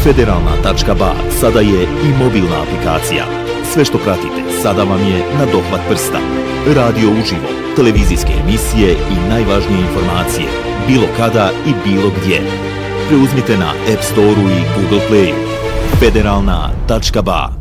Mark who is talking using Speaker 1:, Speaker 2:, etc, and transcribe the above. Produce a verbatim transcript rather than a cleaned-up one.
Speaker 1: Federalna tačka ba sada je i mobilna aplikacija. Sve što pratite sada vam je na dohvat prsta. Radio uživo, televizijske emisije i najvažnije informacije, bilo kada i bilo gdje. Preuzmite na App Store-u i Google Play-u. Federalna tačka ba.